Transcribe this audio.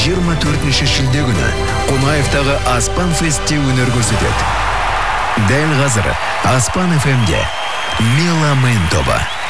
24 шілде күні Қонаевтағы Аспан Фестте өнер көрсетеді. Дәл қазір Аспан FM-де Меломен тобы.